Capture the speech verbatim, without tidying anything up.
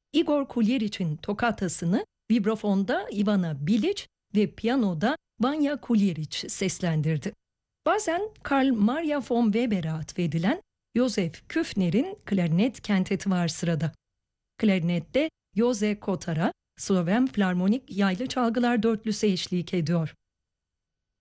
Igor Kulieric'in Tokatasını vibrafonda Ivana Bilic ve piyanoda Vanya Kulieric seslendirdi. Bazen Karl Maria von Weber'e atfedilen Josef Küfner'in klarnet kenteti var sırada. Klarnette Jose Kotara, Sloven Filarmonik Yaylı Çalgılar Dörtlüsü eşlik ediyor.